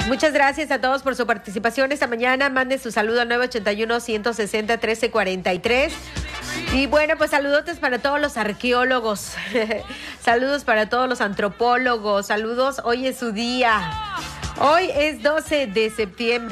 Muchas gracias a todos por su participación esta mañana. Manden su saludo al 981-160-1343. Y bueno, pues saludotes para todos los arqueólogos. Saludos para todos los antropólogos. Saludos, hoy es su día. Hoy es 12 de septiembre.